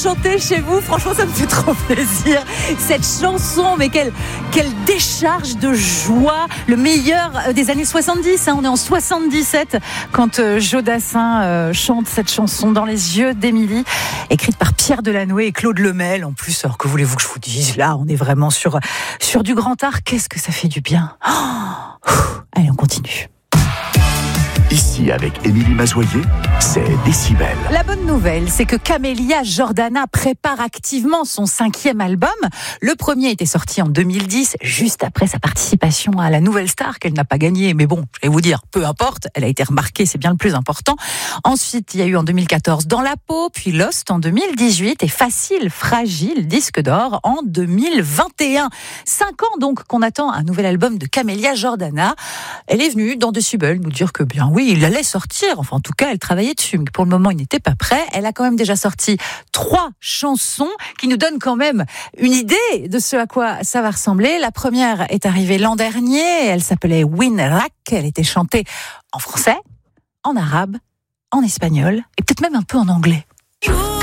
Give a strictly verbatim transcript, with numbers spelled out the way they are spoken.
chanter chez vous. Franchement, ça me fait trop plaisir. Cette chanson, mais quelle, quelle décharge de joie. Le meilleur des années soixante-dix. Hein. On est en soixante-dix-sept quand euh, Jodassin euh, chante cette chanson Dans les yeux d'Émilie, écrite par Pierre Delanoë et Claude Lemel. En plus, alors que voulez-vous que je vous dise? Là, on est vraiment sur, sur du grand art. Qu'est-ce que ça fait du bien. Oh, allez, on continue. Ici, avec Émilie Mazoyer, c'est Décibel. La bonne nouvelle, c'est que Camélia Jordana prépare activement son cinquième album. Le premier était sorti en deux mille dix, juste après sa participation à la Nouvelle Star, qu'elle n'a pas gagnée. Mais bon, je vais vous dire, peu importe, elle a été remarquée, c'est bien le plus important. Ensuite, il y a eu en deux mille quatorze Dans la peau, puis Lost en deux mille dix-huit et Facile, fragile, disque d'or en deux mille vingt et un. Cinq ans donc qu'on attend un nouvel album de Camélia Jordana. Elle est venue dans Décibel nous dire que bien oui, il allait sortir. Enfin, en tout cas, elle travaillait dessus. Mais pour le moment, il n'était pas prêt. Elle a quand même déjà sorti trois chansons qui nous donnent quand même une idée de ce à quoi ça va ressembler. La première est arrivée l'an dernier. Elle s'appelait Winrak. Elle était chantée en français, en arabe, en espagnol et peut-être même un peu en anglais.